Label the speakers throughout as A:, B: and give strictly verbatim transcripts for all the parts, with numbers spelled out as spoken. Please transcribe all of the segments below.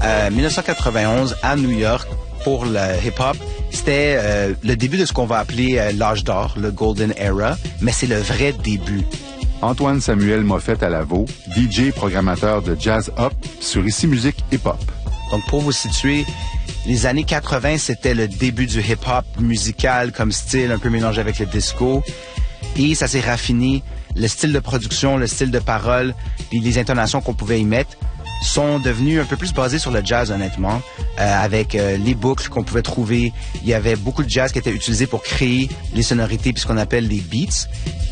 A: euh, mille neuf cent quatre-vingt-onze à New York pour le hip-hop. C'était euh, le début de ce qu'on va appeler euh, l'âge d'or, le Golden Era, mais c'est le vrai début.
B: Antoine Samuel Moffett à Lavaux, D J programmateur de Jazz Up sur Ici Musique Hip Hop.
A: Donc pour vous situer, les années quatre-vingt, c'était le début du hip-hop musical comme style, un peu mélangé avec le disco. Et ça s'est raffiné. Le style de production, le style de parole, puis les intonations qu'on pouvait y mettre sont devenus un peu plus basés sur le jazz, honnêtement, euh, avec euh, les boucles qu'on pouvait trouver. Il y avait beaucoup de jazz qui était utilisé pour créer les sonorités, puis ce qu'on appelle les beats.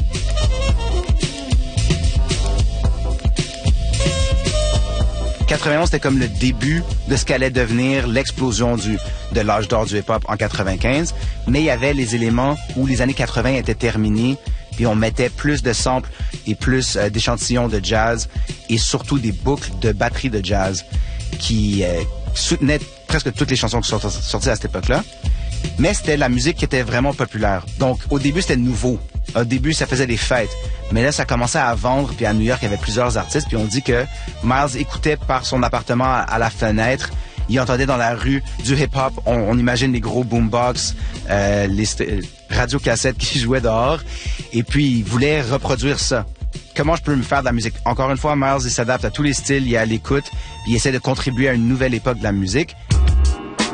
A: quatre-vingt-onze, c'était comme le début de ce qu'allait devenir l'explosion du de l'âge d'or du hip-hop en quatre-vingt-quinze. Mais il y avait les éléments où les années quatre-vingts étaient terminées, puis on mettait plus de samples et plus euh, d'échantillons de jazz et surtout des boucles de batterie de jazz qui euh, soutenaient presque toutes les chansons qui sont sorties à cette époque-là. Mais c'était la musique qui était vraiment populaire. Donc, au début, c'était nouveau. Au début, ça faisait des fêtes. Mais là, ça commençait à vendre. Puis à New York, il y avait plusieurs artistes. Puis on dit que Miles écoutait par son appartement à, à la fenêtre. Il entendait dans la rue du hip-hop. On, on imagine les gros boombox, euh, les st- radiocassettes qui jouaient dehors. Et puis, il voulait reproduire ça. Comment je peux me faire de la musique? Encore une fois, Miles, il s'adapte à tous les styles. Il est à l'écoute. Puis il essaie de contribuer à une nouvelle époque de la musique.